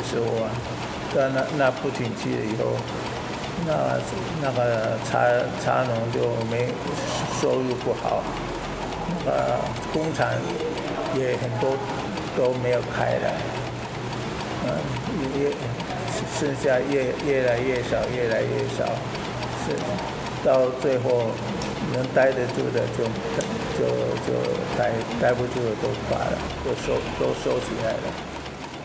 时候啊，那不景气了以后，那个茶农就没收入不好，那个工厂也很多都没有开了，也剩下越来越少，越来越少，是到最后能待得住的就待不住的都垮了，都收起来了。